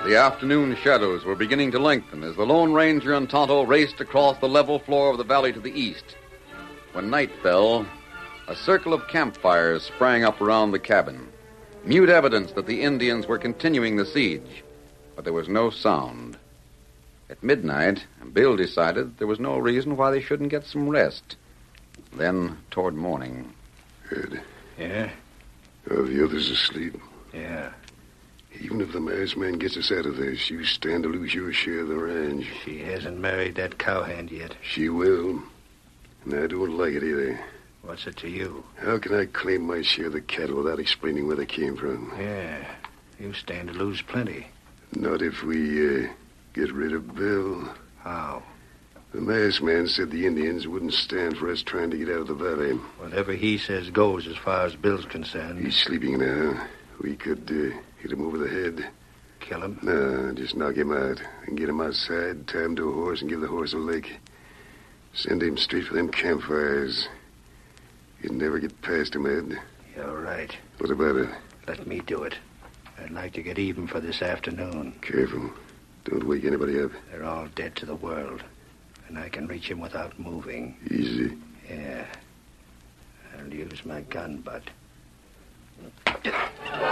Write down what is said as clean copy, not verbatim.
The afternoon shadows were beginning to lengthen as the Lone Ranger and Tonto raced across the level floor of the valley to the east. When night fell, a circle of campfires sprang up around the cabin, mute evidence that the Indians were continuing the siege, but there was no sound. At midnight, Bill decided there was no reason why they shouldn't get some rest. Then, toward morning... Ed. Yeah? Are the others asleep? Yeah. Even if the masked man gets us out of this, you stand to lose your share of the ranch. She hasn't married that cowhand yet. She will. And I don't like it either. What's it to you? How can I claim my share of the cattle without explaining where they came from? Yeah. You stand to lose plenty. Not if we, get rid of Bill. How? The masked man said the Indians wouldn't stand for us trying to get out of the valley. Whatever he says goes as far as Bill's concerned. He's sleeping now. We could, hit him over the head. Kill him? No, just knock him out. And get him outside, tie him to a horse, and give the horse a lick. Send him straight for them campfires. You'd never get past him, Ed. You're right. What about it? Let me do it. I'd like to get even for this afternoon. Careful. Don't wake anybody up. They're all dead to the world. And I can reach him without moving. Easy. Yeah. I'll use my gun butt.